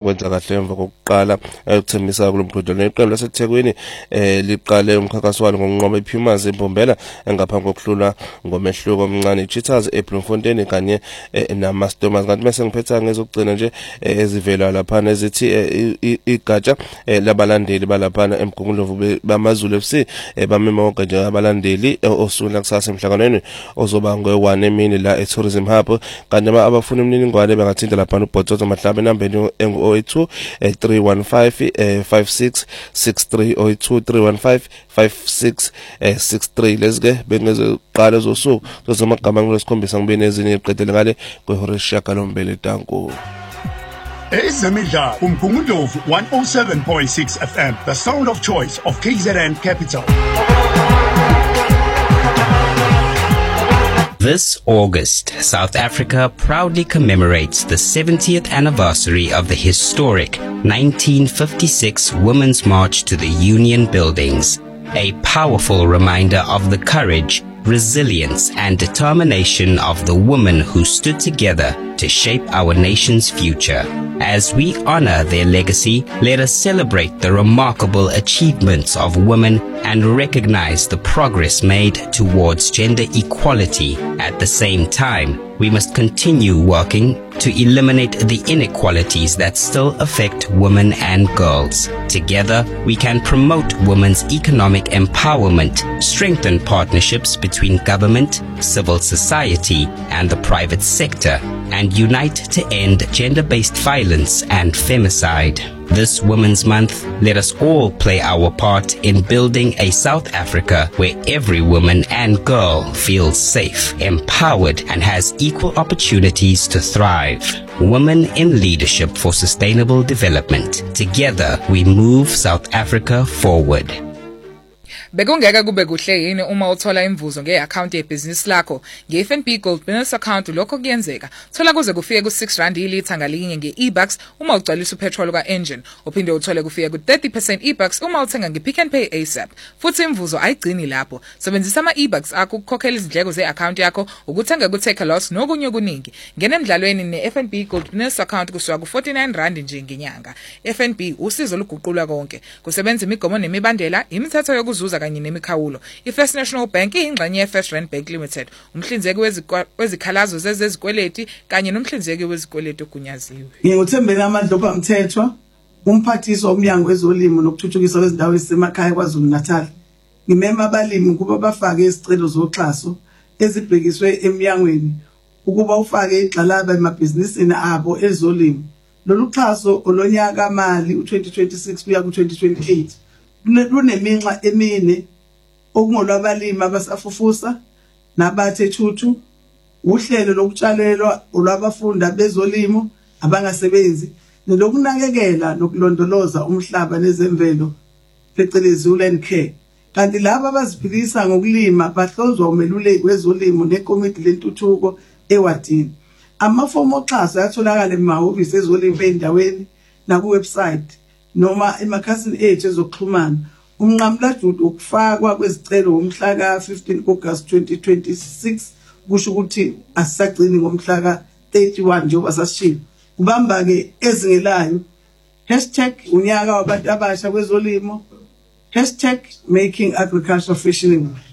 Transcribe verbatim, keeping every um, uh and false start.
ukwenza kahle emva kokuqala ukuthembisa kulomqhudelwano. Iqembu laseThekwini eh liqale umkhakhaso walo ngokunqoba iPumas eMbombela engaphambi kokuhlula ngomehluko omncane iCheetahs eBloemfontein kanye naMastomas. Kanti bese ngiphetha ngezokugcina nje ezivela lapha ezithi igatsha labalandeli balaphana eMgungundlovu bamaZulu F C bamema wonke nje abalandeli osuku kusasa emhlanganweni ozoba ngo-one emini la eTourism Hub. Kanti abafuna imininingwane bangathinta lapha uBhotsozo Mahlaba enambeni engu-oh eight two three one five five six six three oh eight two three one five five six six three. Lezike bengezoqala zosuku zozamagama ngilosikhombisa ngibene ezinye iqedele ngale kweHorisha Kalombele Tanko. Ezemidlalo uMgungundlovu one oh seven point six F M, the sound of choice of K Z N Capital. This August, South Africa proudly commemorates the seventieth anniversary of the historic nineteen fifty-six Women's March to the Union Buildings, a powerful reminder of the courage, resilience and determination of the women who stood together to shape our nation's future. As we honor their legacy, let us celebrate the remarkable achievements of women and recognize the progress made towards gender equality. At the same time, we must continue working to eliminate the inequalities that still affect women and girls. Together, we can promote women's economic empowerment, strengthen partnerships between government, civil society, and the private sector, and unite to end gender-based violence and femicide. This Women's Month, let us all play our part in building a South Africa where every woman and girl feels safe, empowered, and has equal opportunities to thrive. Women in Leadership for Sustainable Development. Together, we move South Africa forward. Bekungeka kube kuhle yini uma uthola imvuzo ngeaccount yebusiness lakho ngeF N B Gold Business Account? Lokho kuyenzeka. Thola kuze kufike ku six rand ilitha ngalinye ngeeBucks uma ugcwalisa upetrol ka engine, uphinde uthole kufike ku thirty percent eBucks uma uthenga ngePick n Pay ASAP. Futhi imvuzo ayigcini lapho. Sebenzisa ama eBucks akho ukukhokhela izindleko zeaccount yakho, ukuthenga ku Take a Loss nokunye okuningi. Ngena emidlalweni neF N B Gold Business Account kusuka ku forty-nine rand nje ngenyanga. F N B usizo luguqulwa konke. Kusebenza imigomo nemibandela, imithetho yokuzuza kanye nemikhawulo. iFirst National Bank iyingxenye yeFirst Rand Bank Limited, umhlinzeki wezikhalazo zezikweleti kanye nomhlinzeki wezikweleti ogunyaziwe. Nginguthembele Amandlovu Mthethwa, umphathiso womnyango wezolimo nokuthuthukiswa kwezindawo ezisemakhaya kwaZulu Natal. Ngimema abalimi ukuba bafake izicelo zoxhaso ezibhekiswe emnyangweni ukuba ufake igxalaba emabhizinisini abo ezolimo. Lolu xhaso olonyaka imali u-twenty twenty-six kuya ku-twenty twenty-eight luneminxa emine okungolwabalimi abasafufusa nabathe thuthu, uhlelo lokutshalelwa olwabafunda bezolimo abangasebenzi, nelokunakekela nokulondoloza umhlaba nezemvelo phecelezi uland care. Kanti laba abaziphilisa ngokulima bahlonzwa umeluleki wezolimo nekomiti lentuthuko ewadini. Amafomu oxhaso ayatholakala emahhovisi ezolimo endaweni nakuwebsite noma emakhasini ethu ezokuxhumana. Umnqamula Jude ukufakwa kwezicelo ngomhla ka fifteen August twenty twenty-six kusho ukuthi asisagcini ngomhla ka thirty-one njengoba sasishilo. Kubamba ke ezingelayo hashtag unyaka wabantu abasha kwezolimo, hashtag making agriculture fashionable.